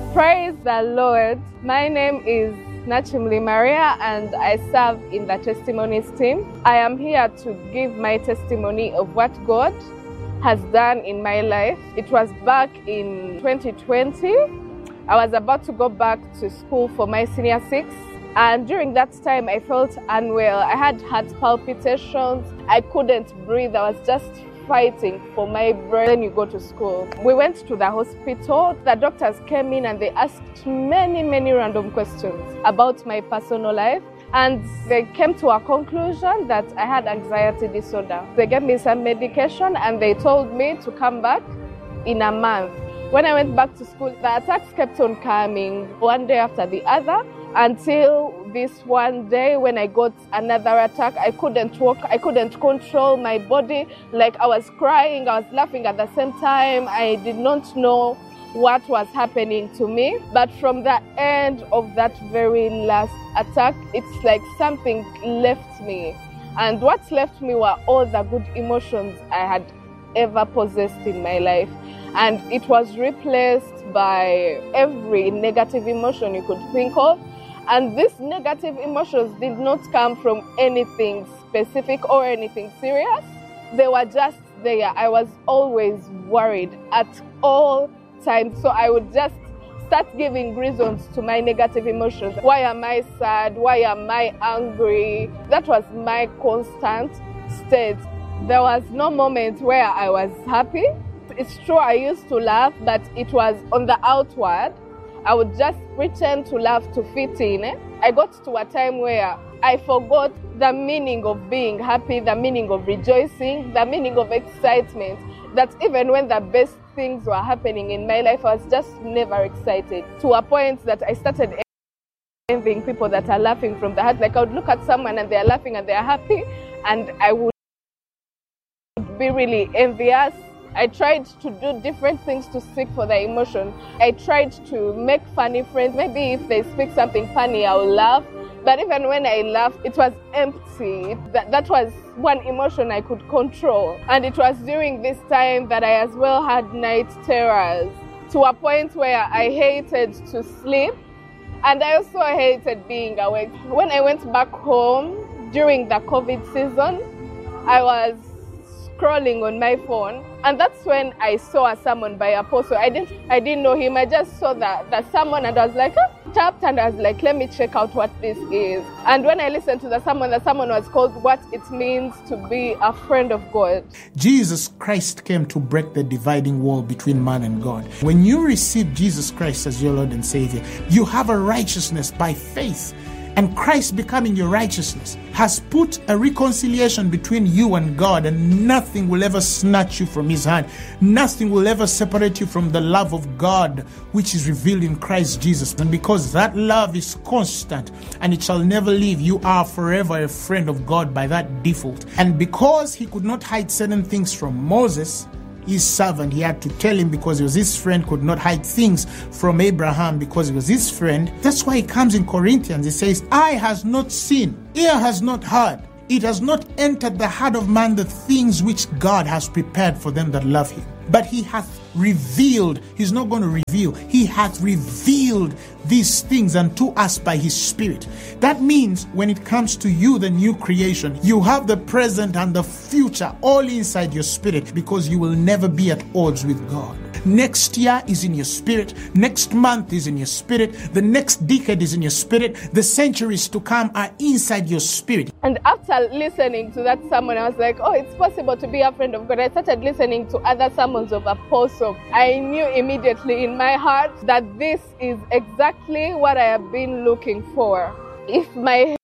Praise the Lord. My name is Nachimli Maria and I serve in the testimonies team. I am here to give my testimony of what God has done in my life. It was back in 2020. I was about to go back to school for my senior six, and during that time I felt unwell. I had heart palpitations. I couldn't breathe. I was just fighting for my breath. Then you go to school. We went to the hospital. The doctors came in and they asked many random questions about my personal life, and they came to a conclusion that I had anxiety disorder. They gave me some medication and they told me to come back in a month. When I went back to school, the attacks kept on coming one day after the other, until this one day when I got another attack. I couldn't walk, I couldn't control my body. Like, I was crying, I was laughing at the same time. I did not know what was happening to me. But from the end of that very last attack, it's like something left me. And what left me were all the good emotions I had ever possessed in my life. And it was replaced by every negative emotion you could think of. And these negative emotions did not come from anything specific or anything serious. They were just there. I was always worried at all times. So I would just start giving reasons to my negative emotions. Why am I sad? Why am I angry? That was my constant state. There was no moment where I was happy. It's true, I used to laugh, but it was on the outward. I would just pretend to laugh to fit in. I got to a time where I forgot the meaning of being happy, the meaning of rejoicing, the meaning of excitement. That even when the best things were happening in my life, I was just never excited. To a point that I started envying people that are laughing from the heart. Like, I would look at someone and they're laughing and they're happy, and I would be really envious. I tried to do different things to seek for the emotion. I tried to make funny friends. Maybe if they speak something funny, I'll laugh. But even when I laughed, it was empty. That was one emotion I could control. And it was during this time that I as well had night terrors, to a point where I hated to sleep. And I also hated being awake. When I went back home during the COVID season, I was scrolling on my phone, and that's when I saw a sermon by Apostle. I didn't know him. I just saw the sermon and I was like, tapped, and I was like, let me check out what this is. And when I listened to the sermon was called What It Means to Be a Friend of God. Jesus Christ came to break the dividing wall between man and God. When you receive Jesus Christ as your Lord and Savior, you have a righteousness by faith. And Christ becoming your righteousness has put a reconciliation between you and God, and nothing will ever snatch you from His hand. Nothing will ever separate you from the love of God, which is revealed in Christ Jesus. And because that love is constant and it shall never leave, you are forever a friend of God by that default. And because He could not hide certain things from Moses, his servant, he had to tell him, because he was his friend, could not hide things from Abraham because he was his friend. That's why he comes in Corinthians. He says, eye has not seen, ear has not heard, it has not entered the heart of man the things which God has prepared for them that love Him. But He hath revealed, He's not going to reveal, He hath revealed these things unto us by His Spirit. That means when it comes to you, the new creation, you have the present and the future all inside your spirit, because you will never be at odds with God. Next year is in your spirit. Next month is in your spirit. The next decade is in your spirit. The centuries to come are inside your spirit. And after listening to that sermon, I was like, oh, it's possible to be a friend of God. I started listening to other sermons of Apostle. I knew immediately in my heart that this is exactly what I have been looking for. If my